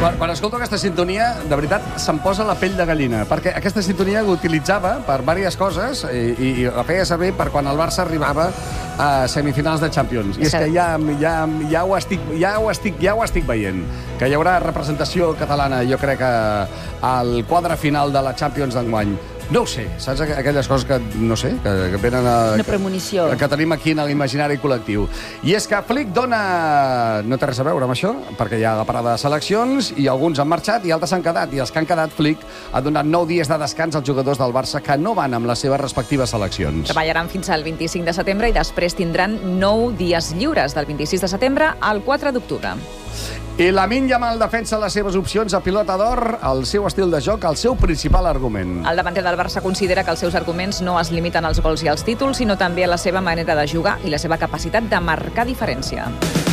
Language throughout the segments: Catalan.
Quan escolto aquesta sintonia, de veritat, se'm posa la pell de gallina, perquè aquesta sintonia l'utilitzava per diverses coses i la feia servir per quan el Barça arribava a semifinals de Champions. I és que ja ho estic veient, que hi haurà representació catalana, jo crec, al quadre final de la Champions d'enguany. No ho sé, saps? Aquelles coses que, no sé, que venen a... Una premonició. Que tenim aquí en l'imaginari col·lectiu. I és que Flick dona... No té res a veure amb això, perquè hi ha la parada de seleccions i alguns han marxat i altres han quedat. I els que han quedat, Flick ha donat 9 dies de descans als jugadors del Barça que no van amb les seves respectives seleccions. Treballaran fins al 25 de setembre i després tindran 9 dies lliures, del 26 de setembre al 4 d'octubre. I Lamine Yamal defensa les seves opcions a pilota d'or, el seu estil de joc, el seu principal argument. El davanter del Barça considera que els seus arguments no es limiten als gols i als títols, sinó també a la seva manera de jugar i la seva capacitat de marcar diferència.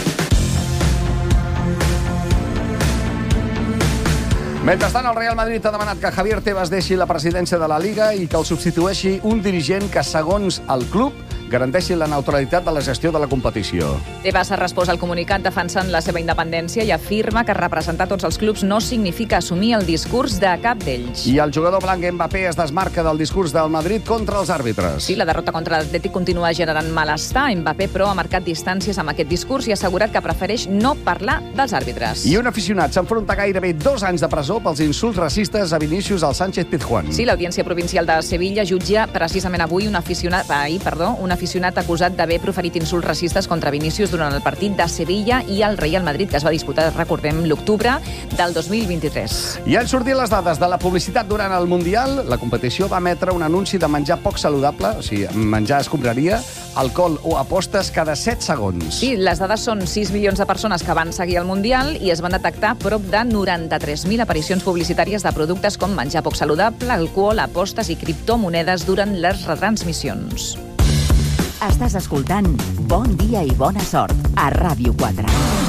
Mentrestant, el Real Madrid ha demanat que Javier Tebas deixi la presidència de la Liga i que el substitueixi un dirigent que, segons el club, garanteixi la neutralitat de la gestió de la competició. Tebas ha respost al comunicat defensant la seva independència i afirma que representar tots els clubs no significa assumir el discurs de cap d'ells. I el jugador blanc Mbappé es desmarca del discurs del Madrid contra els àrbitres. Sí, la derrota contra l'Atlètic continua generant malestar. Mbappé, però, ha marcat distàncies amb aquest discurs i ha assegurat que prefereix no parlar dels àrbitres. I un aficionat s'enfronta gairebé 2 anys de presó pels insults racistes a Vinícius al Sánchez Pizjuán. Sí, l'Audiència Provincial de Sevilla jutja precisament avui un aficionat acusat d'haver proferit insults racistes contra Vinícius durant el partit de Sevilla i el Real Madrid, que es va disputar, recordem, l'octubre del 2023. I han sortit les dades de la publicitat durant el Mundial. La competició va emetre un anunci de menjar poc saludable, o sigui, menjar escombraria, alcohol o apostes cada 7 segons. Sí, les dades són 6 milions de persones que van seguir el Mundial i es van detectar prop de 93.000 aparicions publicitàries de productes com menjar poc saludable, alcohol, apostes i criptomonedes durant les retransmissions. Estàs escoltant Bon dia i bona sort a Ràdio 4.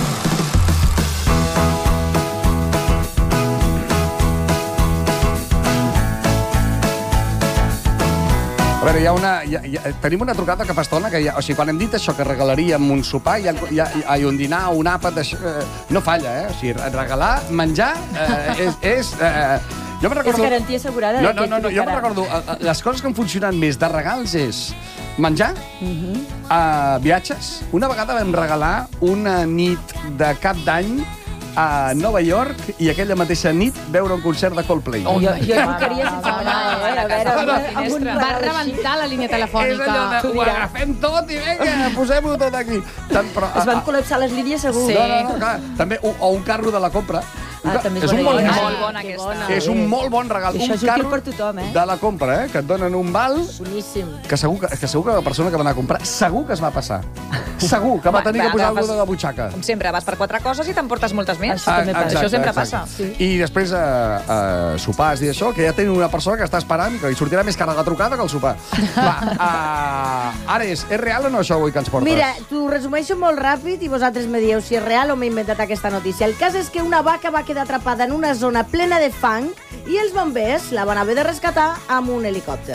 A veure, tenim una trucada cap a estona que o sigui, quan hem dit això, que regalaríem un sopar i un dinar o un àpat, no falla, O sigui, regalar, menjar, és garantia assegurada. No, jo me'n recordo, les coses que han funcionat més de regals és menjar, viatges. Una vegada vam regalar una nit de cap d'any a Nova York i aquella mateixa nit veure un concert de Coldplay. Jo trucaria sense parar, Va rebentar la línia telefònica. És allò de, ho agafem tot i vinga, posem-ho tot aquí. Es van col·lapsar les línies, segur. No, clar. També, o un carro de la compra. També és un molt bona aquesta. És un molt bon regal. Això un és útil carro per tothom, de la compra, que et donen un val boníssim. que segur que la persona que va anar a comprar segur que es va passar. Segur que va tenir que posar alguna de la butxaca. Com sempre, vas per 4 coses i t'emportes moltes més. Això també passa. Això sempre passa. I després sopars i això, que ja tenen una persona que està esperant, que li sortirà més cara la trucada que el sopar. Va, Ares, és real o no això avui que ens portes? Mira, t'ho resumeixo molt ràpid i vosaltres me dieu si és real o m'he inventat aquesta notícia. El cas és que una vaca va quedar atrapada en una zona plena de fang i els bombers la van haver de rescatar amb un helicòpter.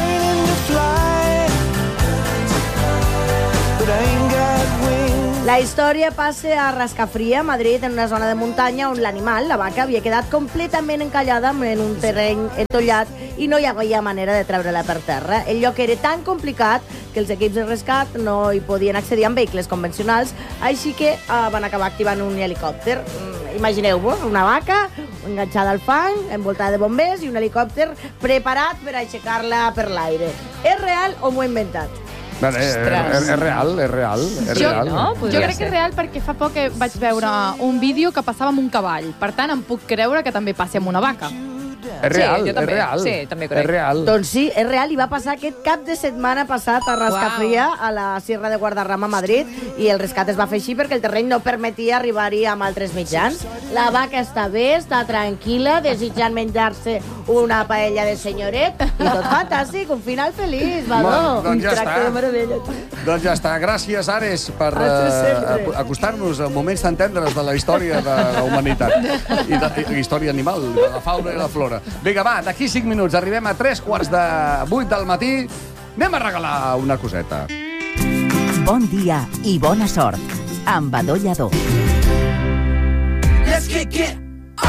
La història passa a Rascafria, a Madrid, en una zona de muntanya on l'animal, la vaca, havia quedat completament encallada en un terreny entollat i no hi havia manera de treure-la per terra. El lloc era tan complicat que els equips de rescat no hi podien accedir amb vehicles convencionals, així que van acabar activant un helicòpter. Imagineu-vos, una vaca enganxada al fang, envoltada de bombers i un helicòpter preparat per aixecar-la per l'aire. És real o m'ho he inventat? És real. Jo crec que és real perquè fa poc que vaig veure un vídeo que passava amb un cavall. Per tant, em puc creure que també passi amb una vaca. És real, jo també. és real. Sí, també crec. És real. Doncs sí, és real, i va passar aquest cap de setmana passat a Rascafria, a la Sierra de Guadarrama, a Madrid, i el rescat es va fer així perquè el terreny no permetia arribar-hi amb altres mitjans. La vaca està bé, està tranquil·la, desitjant menjar-se una paella de senyoret, i tot fantàstic, un final feliç, Vadó. Doncs ja està. De meravella. Doncs ja està. Gràcies, Ares, per acostar-nos a moments tan tendres de la història de la humanitat i de la història animal, de la fauna i la flora. Vinga, va, d'aquí 5 minuts arribem a 7:45 del matí. Anem a regalar una coseta. Bon dia i bona sort amb Badó Lladó. Let's kick it.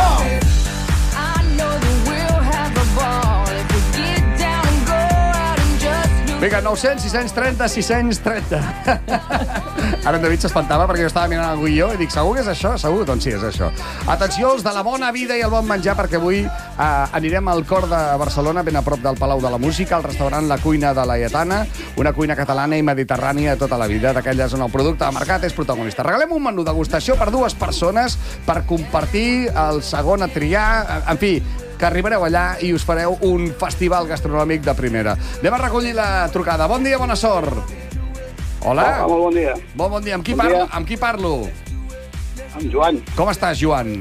Vinga, 900, 630, 630. Ara en David s'espantava perquè jo estava mirant el guió i dic, segur que és això? Segur? Doncs sí, és això. Atenció, els de la bona vida i el bon menjar, perquè avui anirem al cor de Barcelona, ben a prop del Palau de la Música, al restaurant La Cuina de la Lletana, una cuina catalana i mediterrània tota la vida, d'aquelles on el producte de mercat és protagonista. Regalem un menú degustació per 2 persones per compartir el segon a triar, en fi, que arribareu allà i us fareu un festival gastronòmic de primera. Anem a recollir la trucada. Bon dia, bona sort. Hola. Molt bon dia. Bon dia. Amb qui parlo? Amb Joan. Com estàs, Joan?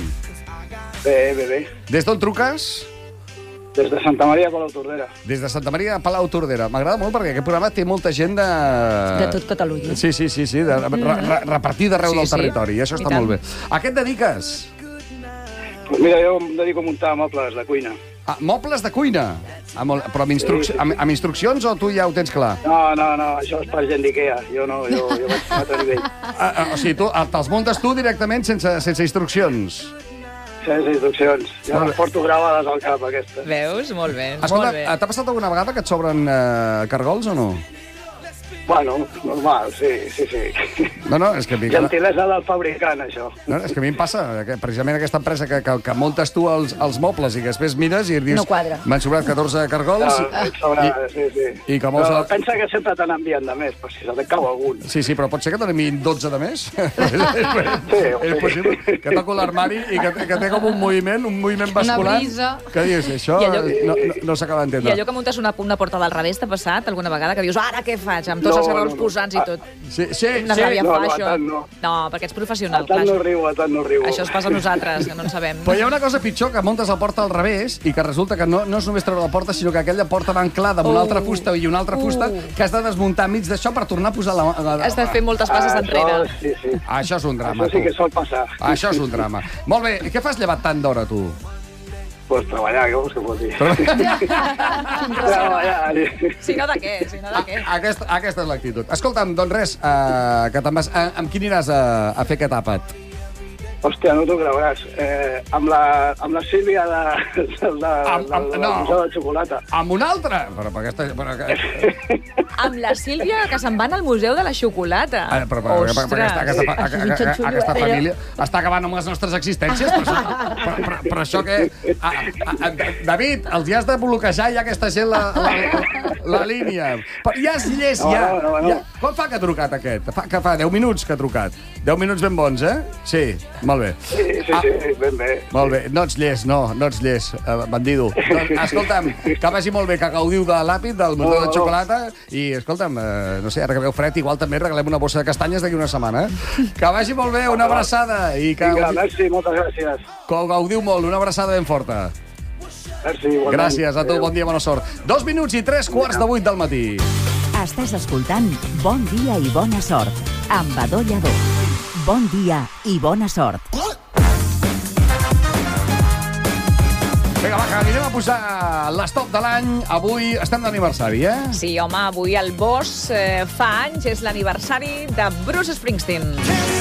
Bé. Des d'on truques? Des de Santa Maria de Palau Tordera. Des de Santa Maria de Palau Tordera. M'agrada molt perquè aquest programa té molta gent de... De tot Catalunya. Sí, repartida arreu del territori. I això està molt bé. A què et dediques? Pues mira, jo em dedico a muntar mobles de cuina. Ah, mobles de cuina? Però amb instruccions o tu ja ho tens clar? No, això és per gent d'Ikea. Jo no, jo vaig a un altre nivell. O sigui, te'ls muntes tu directament sense instruccions? Sense instruccions. Ja les porto gravades al cap, aquestes. Veus? Molt bé. Escolta, t'ha passat alguna vegada que et sobren cargols o no? Bueno, normal, sí. No, és que... Gentilesa del fabricant, això. No, és que a mi em passa, que precisament aquesta empresa que muntes tu els mobles i que després mires i dius... No quadra. M'han sobrat 14 cargols... Sí. I com pensa que sempre te n'envien de més, però si se te cau algun. Sí, però pot ser que te n'enviïn 12 de més? És possible que toco l'armari i que té com un moviment basculant. Una brisa. Que dius, això no s'acaba d'entendre. I allò que muntes una porta del revés, t'ha passat alguna vegada? Que dius, ara què faig? Amb tots els cargols posats i tot. Sí. Una ràbia fa, això. No, perquè ets professional. A tant no riu. Això es passa a nosaltres, que no en sabem. Però hi ha una cosa pitjor, que muntes la porta al revés i que resulta que no és només treure la porta, sinó que aquella porta va anclada amb una altra fusta i una altra fusta que has de desmuntar enmig d'això per tornar a posar la... Has de fer moltes passes enrere. Sí. Això és un drama, Això sí que sol passar. Això és un drama. Molt bé, què fas llevat tant d'hora, tu? Pues treballar, què vols que pot dir? Treballar. Si no, de què? Aquesta és l'actitud. Escolta'm, doncs res, que te'n vas... Amb qui aniràs a fer aquest àpat? Hòstia, no t'ho creuràs. Amb la Sílvia del Museu de Xocolata. Amb una altra? Amb la Sílvia, que se'n van al Museu de la Xocolata. Però aquesta família està acabant amb les nostres existències. Però això que... David, els has de bloquejar ja aquesta gent la línia. Ja és llest, ja. Quan fa que ha trucat aquest? Fa 10 minuts que ha trucat. 10 minuts ben bons, eh? Sí, molt bé. Sí, ben bé. Molt bé. No ets llest, no ets llest, bandido. Escolta'm, que vagi molt bé, que gaudiu de l'àpid, del Museu de Xocolata, i escolta'm, no sé, ara que veu fred, igual també regalem una bossa de castanyes d'aquí una setmana, eh? Que vagi molt bé, una abraçada. Vinga, merci, moltes gràcies. Que gaudiu molt, una abraçada ben forta. Merci, igualment. Gràcies a tu, bon dia, bona sort. 2 minuts i 3:45 del matí. Estàs escoltant Bon dia i bona sort, amb Badó Lladó. Bon dia i bona sort. Vinga, va, que anirem a posar l'estop de l'any. Avui estem d'aniversari, eh? Sí, home, avui el Boss fa anys, és l'aniversari de Bruce Springsteen.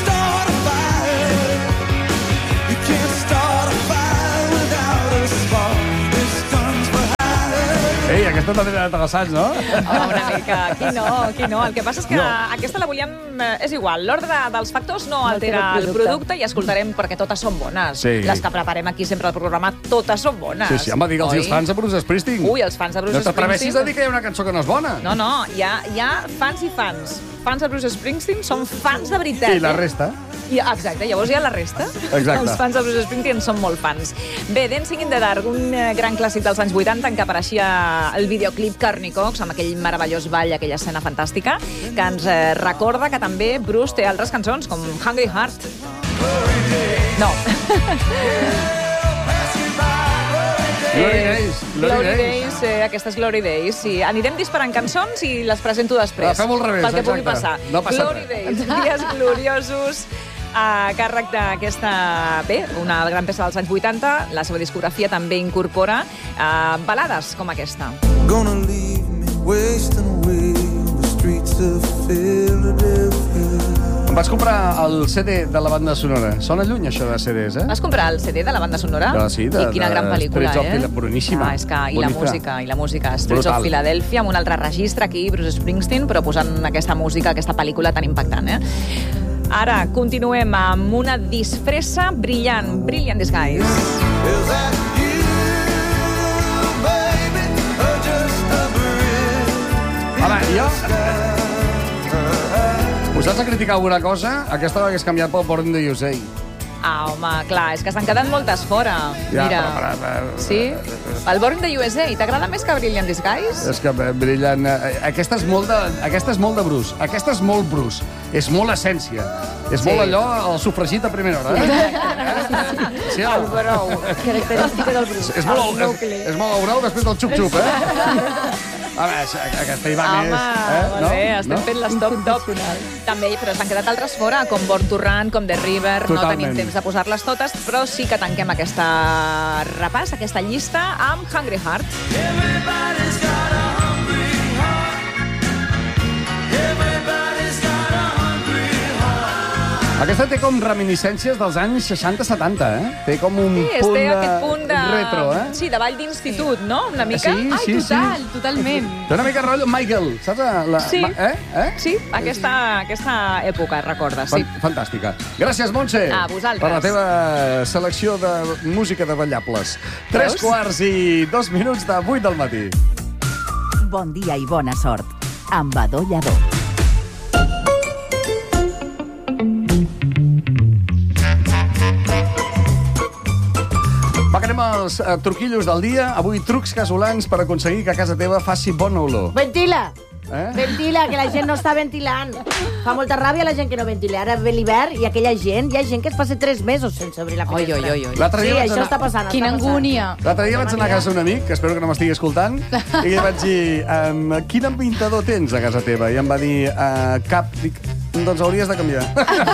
Ei, aquesta també era de Sass, no? Una mica. Aquí no. El que passa és que aquesta la volíem... És igual, l'ordre dels factors no altera el producte i escoltarem perquè totes són bones. Sí. Les que preparem aquí sempre al programa, totes són bones. Sí, home, digue'ls els fans de Bruce Springsteen. Ui, els fans de Bruce Springsteen. No t'atreveixis a dir que hi ha una cançó que no és bona. No, hi ha fans i fans. Fans de Bruce Springsteen són fans de veritat. I la resta? Exacte, llavors hi ha la resta. Exacte. Els fans de Bruce Springsteen són molt fans. Bé, Dancing in the Dark, un gran clàssic dels anys 80 en què apareixia el videoclip Courtney Cox amb aquell meravellós ball, aquella escena fantàstica, que ens recorda que també Bruce té altres cançons, com Hungry Heart. No. Glory Days, aquesta és Glory Days. Sí, anirem disparant cançons i les presento després. Fem-ho al revés, perquè pugui passar. No passa Glory Days, dies gloriosos, a càrrec d'aquesta, una gran peça dels anys 80. La seva discografia també incorpora balades com aquesta. Gonna leave me wasting away on the streets of Philadelphia. Vaig comprar el CD de la banda sonora. Sona lluny, això de CDs, eh? Vas comprar el CD de la banda sonora? Sí, I quina gran pel·lícula, Boníssima. És que, i la música. Streets of Philadelphia, amb un altre registre aquí, Bruce Springsteen, però posant aquesta música, aquesta pel·lícula tan impactant, Ara, continuem amb una disfressa brillant, Brilliant Disguise. Home, jo... Us has de criticar alguna cosa? Aquesta l'hagués canviat pel Born in the USA. Home, clar, és que s'han quedat moltes fora. Mira. Sí? El Born in the USA, t'agrada més que Brilliant Disguise? És que Brilliant... Aquesta és molt de Bruce. Aquesta és molt Bruce. És molt essència. És molt allò, el sofregit a primera hora, Sí, el brou. Característica del Bruce. És molt el brou després del xup-xup, Aquesta hi va més... Molt bé, estem fent les top. També, però s'han quedat altres fora, com Born to Run, com The River. No tenim temps de posar-les totes, però sí que tanquem aquesta repàs, aquesta llista, amb Hungry Heart. Everybody's got a hungry heart. Everybody's got a hungry heart. Aquesta té com reminiscències dels anys 60-70, Té com un punt retro, Sí, de ball d'institut, no? Una mica. Sí, totalment. Té una mica rotllo Michael, saps? Sí, sí, aquesta època, recorda, sí. Fantàstica. Gràcies, Montse. A vosaltres. Per la teva selecció de música de ballables. 3:02 de 8 del matí. Bon dia i bona sort. Amb Adó Lladó. Va, que anem als truquillos del dia. Avui trucs casolans per aconseguir que a casa teva faci bona olor. Ventila! Ventila, que la gent no està ventilant. Fa molta ràbia la gent que no ventila. Ara ve l'hivern i aquella gent, hi ha gent que es passa 3 mesos sense obrir la finestra. Oi. Sí, això està passant. Quina angúnia. L'altre dia vaig anar a casa d'un amic, que espero que no m'estigui escoltant, i li vaig dir, quin ambientador tens a casa teva? I em va dir, cap. Dic, doncs hauries de canviar.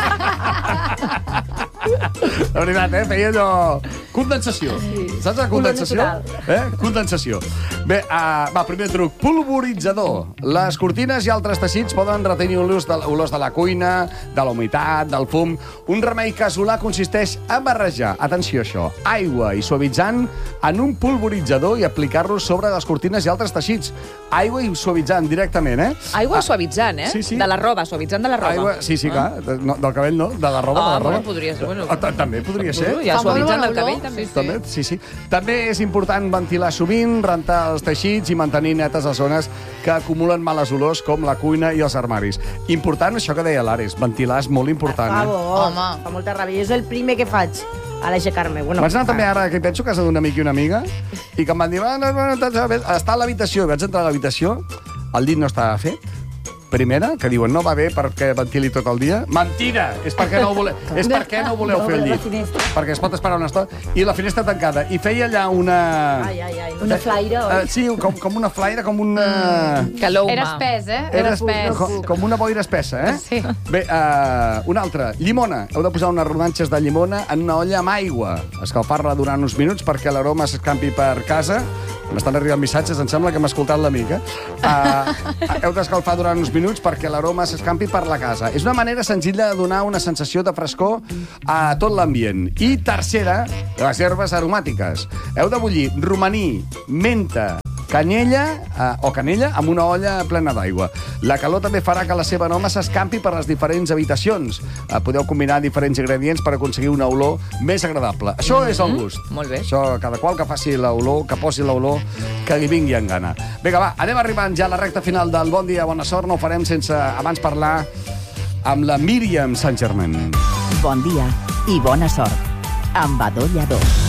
La veritat, feia allò... Condensació. Saps la condensació? Condensació. Bé, primer truc. Polvoritzador. Les cortines i altres teixits poden retenir olors de la cuina, de la humitat, del fum. Un remei casolà consisteix a barrejar, atenció a això, aigua i suavitzant en un polvoritzador i aplicar-lo sobre les cortines i altres teixits. Aigua i suavitzant directament, Aigua suavitzant, Sí. De la roba, suavitzant de la roba. Aigua, sí, clar. Del cabell no, de la roba, Bueno, podria ser. També podria ser. Ja suavitzant del cabell, també. Sí. També és important ventilar sovint, rentar els teixits i mantenir netes les zones que acumulen males olors, com la cuina i els armaris. Important, això que deia l'Ares, ventilar és molt important. Per favor, fa molta ràbia. És el primer que faig a l'aixecar-me. Vaig anar també ara, que penso, a casa d'un amic i una amiga, i que em van dir, està a l'habitació, i vaig entrar a l'habitació, el llit no estava fet, primera, que diuen no va bé perquè ventili tot el dia. Mentira! És perquè no voleu fer el llit. Perquè es pot esperar una estona. I la finestra tancada. I feia allà una... Una flaire, oi? Sí, com una flaire, com una... Caloma. Era espès, Era espès. Com una boira espessa, Sí. Bé, una altra. Llimona. Heu de posar unes rodanxes de llimona en una olla amb aigua. Escalfar-la durant uns minuts perquè l'aroma s'escampi per casa. M'estan arribant missatges, em sembla que m'ha escoltat l'amic, Heu d'escalfar durant uns minuts perquè l'aroma s'escampi per la casa. És una manera senzilla de donar una sensació de frescor a tot l'ambient. I tercera, les herbes aromàtiques. Heu de bullir romaní, menta, canella amb una olla plena d'aigua. La calor també farà que la seva aroma s'escampi per les diferents habitacions. Podeu combinar diferents ingredients per aconseguir una olor més agradable. Això és el gust. Molt bé. Això, cada qual que faci l'olor, que posi l'olor, que li vingui en gana. Vinga, va, anem arribant ja a la recta final del Bon Dia, Bona Sort. No ho farem sense abans parlar amb la Míriam Saint-Germain. Bon dia i bona sort. Amb Adó Lladó.